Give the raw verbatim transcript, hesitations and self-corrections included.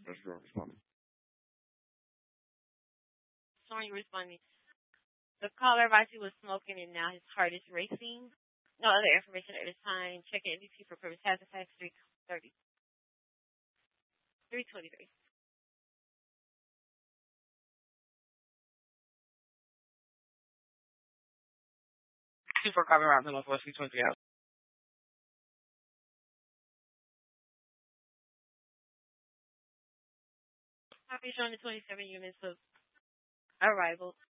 Mister Jordan responding. Sorry, you responding. The caller advised he was smoking and now his heart is racing. No other information at this time. Check N D P for purpose hazard tax three thirty three twenty three. Two for carbon round one four six twenty out. Copy showing the twenty seven units of arrival.